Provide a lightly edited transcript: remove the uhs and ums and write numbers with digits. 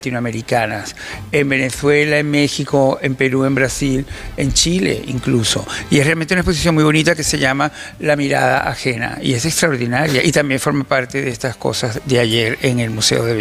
latinoamericanas, en Venezuela, en México, en Perú, en Brasil, en Chile incluso. Y es realmente una exposición muy bonita que se llama La mirada ajena y es extraordinaria y también forma parte de estas cosas de ayer en el Museo de Bellas Artes.